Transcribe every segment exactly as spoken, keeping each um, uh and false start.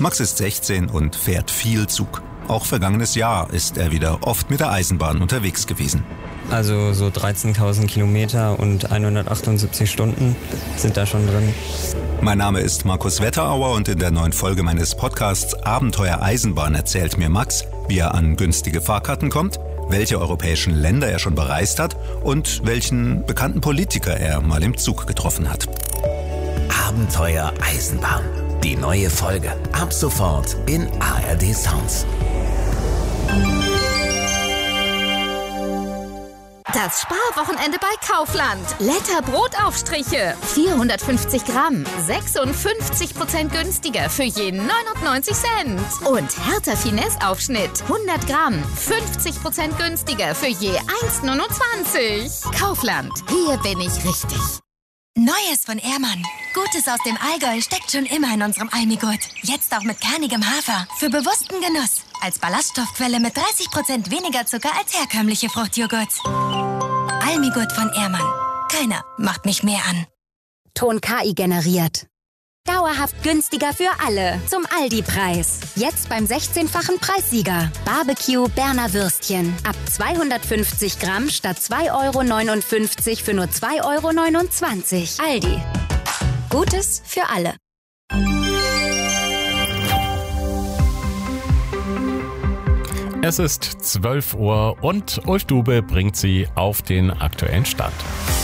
Max ist sechzehn und fährt viel Zug. Auch vergangenes Jahr ist er wieder oft mit der Eisenbahn unterwegs gewesen. Also so dreizehntausend Kilometer und hundertachtundsiebzig Stunden sind da schon drin. Mein Name ist Markus Wetterauer und in der neuen Folge meines Podcasts Abenteuer Eisenbahn erzählt mir Max, wie er an günstige Fahrkarten kommt, welche europäischen Länder er schon bereist hat und welchen bekannten Politiker er mal im Zug getroffen hat. Abenteuer Eisenbahn. Die neue Folge ab sofort in A R D Sounds. Das Sparwochenende bei Kaufland. Letter Brotaufstriche. vierhundertfünfzig Gramm. sechsundfünfzig Prozent günstiger für je neunundneunzig Cent. Und Hertha Finesse Aufschnitt. hundert Gramm. fünfzig Prozent günstiger für je eins Komma neunundzwanzig. Kaufland. Hier bin ich richtig. Neues von Ehrmann. Gutes aus dem Allgäu steckt schon immer in unserem Almigurt. Jetzt auch mit kernigem Hafer. Für bewussten Genuss. Als Ballaststoffquelle mit dreißig Prozent weniger Zucker als herkömmliche Fruchtjoghurts. Almigurt von Ehrmann. Keiner macht mich mehr an. Ton K I generiert. Dauerhaft günstiger für alle. Zum Aldi-Preis. Jetzt beim sechzehnfachen Preissieger. Barbecue Berner Würstchen. Ab zweihundertfünfzig Gramm statt zwei Euro neunundfünfzig für nur zwei Euro neunundzwanzig. Aldi. Gutes für alle. Es ist zwölf Uhr und Ulf Dube bringt Sie auf den aktuellen Stand.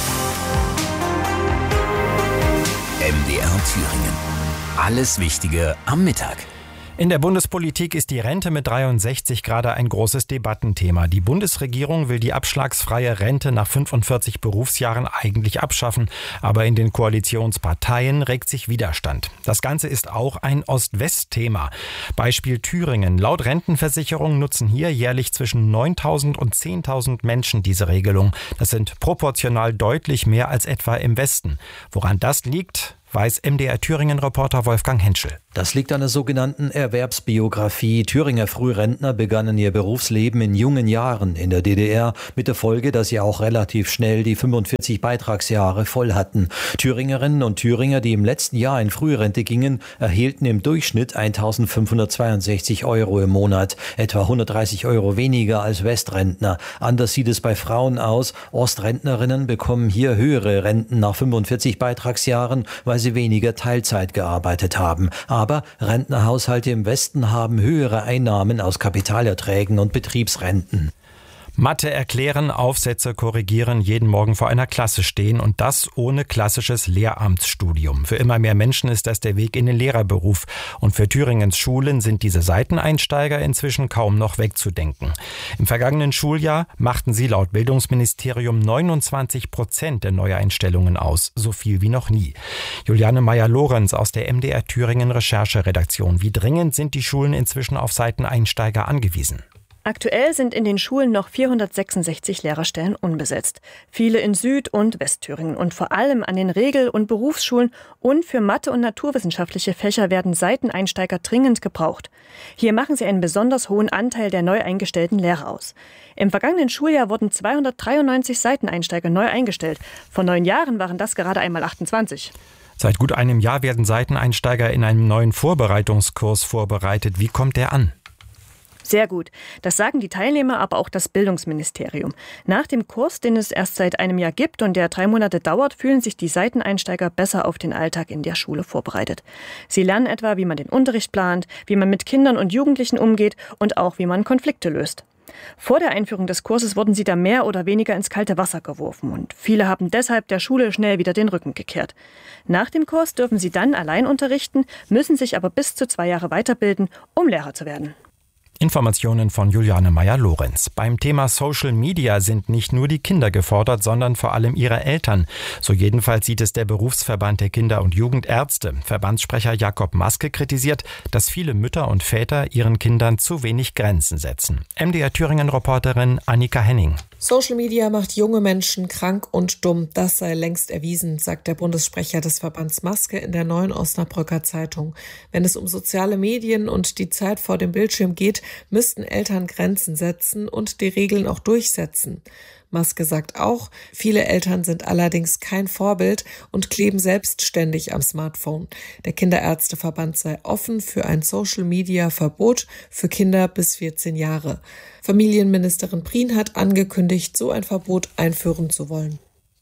M D R Thüringen. Alles Wichtige am Mittag. In der Bundespolitik ist die Rente mit dreiundsechzig gerade ein großes Debattenthema. Die Bundesregierung will die abschlagsfreie Rente nach fünfundvierzig Berufsjahren eigentlich abschaffen, aber in den Koalitionsparteien regt sich Widerstand. Das Ganze ist auch ein Ost-West-Thema. Beispiel Thüringen. Laut Rentenversicherung nutzen hier jährlich zwischen neuntausend und zehntausend Menschen diese Regelung. Das sind proportional deutlich mehr als etwa im Westen. Woran das liegt, weiß M D R Thüringen-Reporter Wolfgang Henschel. Das liegt an der sogenannten Erwerbsbiografie. Thüringer Frührentner begannen ihr Berufsleben in jungen Jahren in der D D R, mit der Folge, dass sie auch relativ schnell die fünfundvierzig Beitragsjahre voll hatten. Thüringerinnen und Thüringer, die im letzten Jahr in Frührente gingen, erhielten im Durchschnitt eintausendfünfhundertzweiundsechzig Euro im Monat, etwa hundertdreißig Euro weniger als Westrentner. Anders sieht es bei Frauen aus. Ostrentnerinnen bekommen hier höhere Renten nach fünfundvierzig Beitragsjahren, weil sie weniger Teilzeit gearbeitet haben. Aber Rentnerhaushalte im Westen haben höhere Einnahmen aus Kapitalerträgen und Betriebsrenten. Mathe erklären, Aufsätze korrigieren, jeden Morgen vor einer Klasse stehen und das ohne klassisches Lehramtsstudium. Für immer mehr Menschen ist das der Weg in den Lehrerberuf und für Thüringens Schulen sind diese Seiteneinsteiger inzwischen kaum noch wegzudenken. Im vergangenen Schuljahr machten sie laut Bildungsministerium neunundzwanzig Prozent der Neueinstellungen aus, so viel wie noch nie. Juliane Meyer-Lorenz aus der M D R Thüringen Rechercheredaktion. Wie dringend sind die Schulen inzwischen auf Seiteneinsteiger angewiesen? Aktuell sind in den Schulen noch vierhundertsechsundsechzig Lehrerstellen unbesetzt. Viele in Süd- und Westthüringen und vor allem an den Regel- und Berufsschulen und für Mathe- und naturwissenschaftliche Fächer werden Seiteneinsteiger dringend gebraucht. Hier machen sie einen besonders hohen Anteil der neu eingestellten Lehrer aus. Im vergangenen Schuljahr wurden zweihundertdreiundneunzig Seiteneinsteiger neu eingestellt. Vor neun Jahren waren das gerade einmal achtundzwanzig. Seit gut einem Jahr werden Seiteneinsteiger in einem neuen Vorbereitungskurs vorbereitet. Wie kommt der an? Sehr gut. Das sagen die Teilnehmer, aber auch das Bildungsministerium. Nach dem Kurs, den es erst seit einem Jahr gibt und der drei Monate dauert, fühlen sich die Seiteneinsteiger besser auf den Alltag in der Schule vorbereitet. Sie lernen etwa, wie man den Unterricht plant, wie man mit Kindern und Jugendlichen umgeht und auch, wie man Konflikte löst. Vor der Einführung des Kurses wurden sie da mehr oder weniger ins kalte Wasser geworfen und viele haben deshalb der Schule schnell wieder den Rücken gekehrt. Nach dem Kurs dürfen sie dann allein unterrichten, müssen sich aber bis zu zwei Jahre weiterbilden, um Lehrer zu werden. Informationen von Juliane Meyer-Lorenz. Beim Thema Social Media sind nicht nur die Kinder gefordert, sondern vor allem ihre Eltern. So jedenfalls sieht es der Berufsverband der Kinder- und Jugendärzte. Verbandssprecher Jakob Maske kritisiert, dass viele Mütter und Väter ihren Kindern zu wenig Grenzen setzen. M D R Thüringen-Reporterin Annika Henning. Social Media macht junge Menschen krank und dumm. Das sei längst erwiesen, sagt der Bundessprecher des Verbands Maske in der Neuen Osnabrücker Zeitung. Wenn es um soziale Medien und die Zeit vor dem Bildschirm geht, müssten Eltern Grenzen setzen und die Regeln auch durchsetzen. Maske sagt auch, viele Eltern sind allerdings kein Vorbild und kleben selbstständig am Smartphone. Der Kinderärzteverband sei offen für ein Social-Media-Verbot für Kinder bis vierzehn Jahre. Familienministerin Prien hat angekündigt, so ein Verbot einführen zu wollen.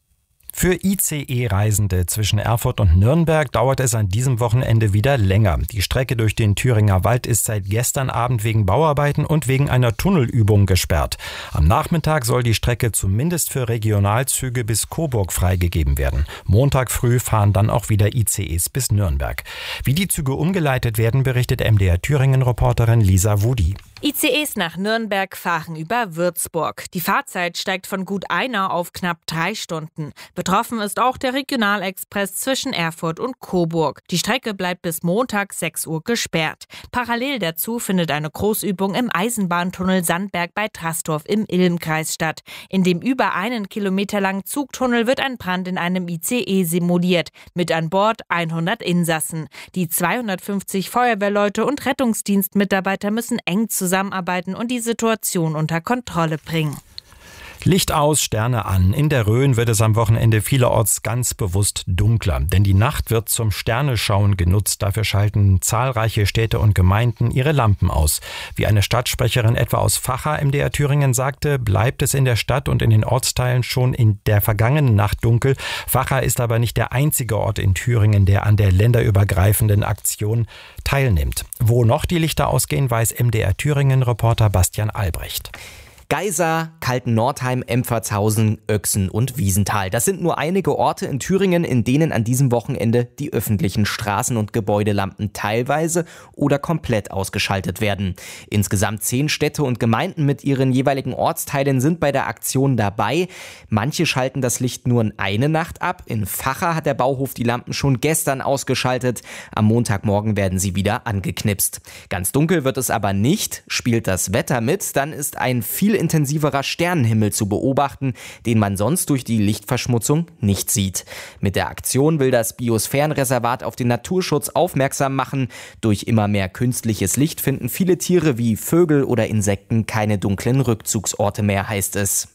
Für I C E-Reisende zwischen Erfurt und Nürnberg dauert es an diesem Wochenende wieder länger. Die Strecke durch den Thüringer Wald ist seit gestern Abend wegen Bauarbeiten und wegen einer Tunnelübung gesperrt. Am Nachmittag soll die Strecke zumindest für Regionalzüge bis Coburg freigegeben werden. Montag früh fahren dann auch wieder I C Es bis Nürnberg. Wie die Züge umgeleitet werden, berichtet M D R Thüringen-Reporterin Lisa Wudi. I C Es nach Nürnberg fahren über Würzburg. Die Fahrzeit steigt von gut einer auf knapp drei Stunden. Betroffen ist auch der Regionalexpress zwischen Erfurt und Coburg. Die Strecke bleibt bis Montag sechs Uhr gesperrt. Parallel dazu findet eine Großübung im Eisenbahntunnel Sandberg bei Trastorf im Ilmkreis statt. In dem über einen Kilometer langen Zugtunnel wird ein Brand in einem I C E simuliert. Mit an Bord hundert Insassen. Die zweihundertfünfzig Feuerwehrleute und Rettungsdienstmitarbeiter müssen eng zusammenarbeiten und die Situation unter Kontrolle bringen. Licht aus, Sterne an. In der Rhön wird es am Wochenende vielerorts ganz bewusst dunkler. Denn die Nacht wird zum Sterneschauen genutzt. Dafür schalten zahlreiche Städte und Gemeinden ihre Lampen aus. Wie eine Stadtsprecherin etwa aus Vacha M D R Thüringen sagte, bleibt es in der Stadt und in den Ortsteilen schon in der vergangenen Nacht dunkel. Vacha ist aber nicht der einzige Ort in Thüringen, der an der länderübergreifenden Aktion teilnimmt. Wo noch die Lichter ausgehen, weiß M D R Thüringen-Reporter Bastian Albrecht. Geisa, Kalten-Nordheim, Empfertshausen, Öchsen und Wiesenthal. Das sind nur einige Orte in Thüringen, in denen an diesem Wochenende die öffentlichen Straßen- und Gebäudelampen teilweise oder komplett ausgeschaltet werden. Insgesamt zehn Städte und Gemeinden mit ihren jeweiligen Ortsteilen sind bei der Aktion dabei. Manche schalten das Licht nur in eine Nacht ab. In Vacha hat der Bauhof die Lampen schon gestern ausgeschaltet. Am Montagmorgen werden sie wieder angeknipst. Ganz dunkel wird es aber nicht. Spielt das Wetter mit, dann ist ein viel intensiverer Sternenhimmel zu beobachten, den man sonst durch die Lichtverschmutzung nicht sieht. Mit der Aktion will das Biosphärenreservat auf den Naturschutz aufmerksam machen. Durch immer mehr künstliches Licht finden viele Tiere wie Vögel oder Insekten keine dunklen Rückzugsorte mehr, heißt es.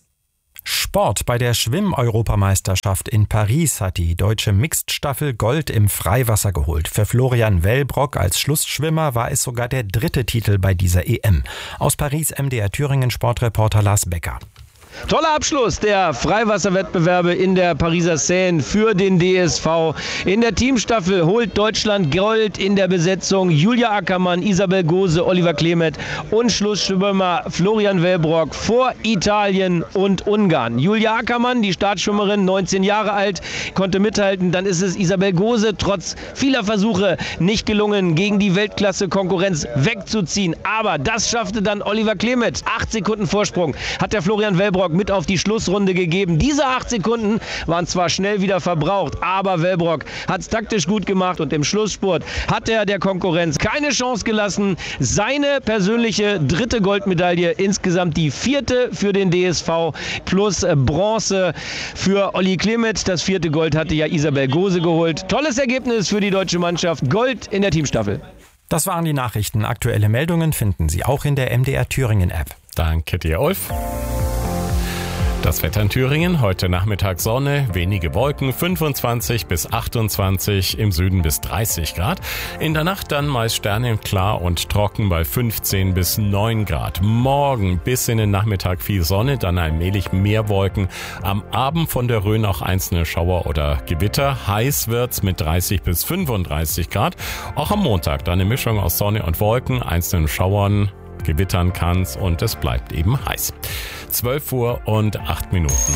Sport. Bei der Schwimm-Europameisterschaft in Paris hat die deutsche Mixed-Staffel Gold im Freiwasser geholt. Für Florian Wellbrock als Schlussschwimmer war es sogar der dritte Titel bei dieser E M. Aus Paris M D R Thüringen-Sportreporter Lars Becker. Toller Abschluss der Freiwasserwettbewerbe in der Pariser Seine für den D S V. In der Teamstaffel holt Deutschland Gold in der Besetzung. Julia Ackermann, Isabel Gose, Oliver Klemet und Schlussschwimmer Florian Wellbrock vor Italien und Ungarn. Julia Ackermann, die Startschwimmerin, neunzehn Jahre alt, konnte mithalten. Dann ist es Isabel Gose trotz vieler Versuche nicht gelungen, gegen die Weltklasse-Konkurrenz wegzuziehen. Aber das schaffte dann Oliver Klemet. Acht Sekunden Vorsprung hat der Florian Wellbrock mit auf die Schlussrunde gegeben. Diese acht Sekunden waren zwar schnell wieder verbraucht, aber Wellbrock hat es taktisch gut gemacht und im Schlussspurt hat er der Konkurrenz keine Chance gelassen. Seine persönliche dritte Goldmedaille, insgesamt die vierte für den D S V plus Bronze für Olli Klemet. Das vierte Gold hatte ja Isabel Gose geholt. Tolles Ergebnis für die deutsche Mannschaft. Gold in der Teamstaffel. Das waren die Nachrichten. Aktuelle Meldungen finden Sie auch in der M D R Thüringen App. Danke dir, Ulf. Das Wetter in Thüringen, heute Nachmittag Sonne, wenige Wolken, fünfundzwanzig bis achtundzwanzig, im Süden bis dreißig Grad. In der Nacht dann meist sternenklar und trocken bei fünfzehn bis neun Grad. Morgen bis in den Nachmittag viel Sonne, dann allmählich mehr Wolken. Am Abend von der Rhön auch einzelne Schauer oder Gewitter. Heiß wird's mit dreißig bis fünfunddreißig Grad. Auch am Montag dann eine Mischung aus Sonne und Wolken, einzelnen Schauern. Gewittern kann's und es bleibt eben heiß. zwölf Uhr und acht Minuten.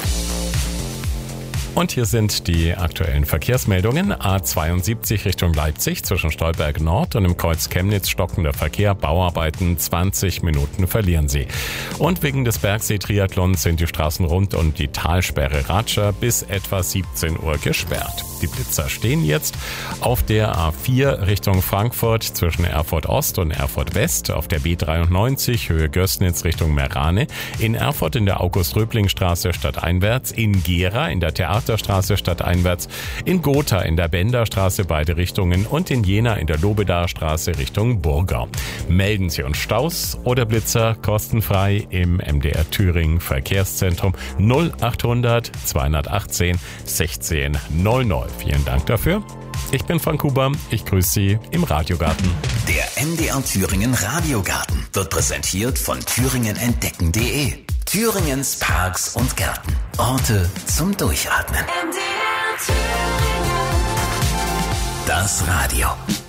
Und hier sind die aktuellen Verkehrsmeldungen. A zweiundsiebzig Richtung Leipzig zwischen Stolberg Nord und im Kreuz Chemnitz stockender Verkehr. Bauarbeiten, zwanzig Minuten verlieren Sie. Und wegen des Bergsee-Triathlons sind die Straßen rund um die Talsperre Ratscher bis etwa siebzehn Uhr gesperrt. Die Blitzer stehen jetzt auf der A vier Richtung Frankfurt zwischen Erfurt Ost und Erfurt West, auf der B dreiundneunzig Höhe Gößnitz Richtung Merane, in Erfurt in der August-Röbling-Straße stadteinwärts, in Gera in der Theaterstraße stadteinwärts, in Gotha in der Benderstraße beide Richtungen und in Jena in der Lobedarstraße Richtung Burgau. Melden Sie uns Staus oder Blitzer kostenfrei im M D R Thüringen Verkehrszentrum null achthundert zweihundertachtzehn sechzehn null null. Vielen Dank dafür. Ich bin Frank Huber, ich grüße Sie im Radiogarten. Der M D R Thüringen Radiogarten wird präsentiert von thüringen entdecken punkt de. Thüringens Parks und Gärten. Orte zum Durchatmen. M D R Thüringen. Das Radio.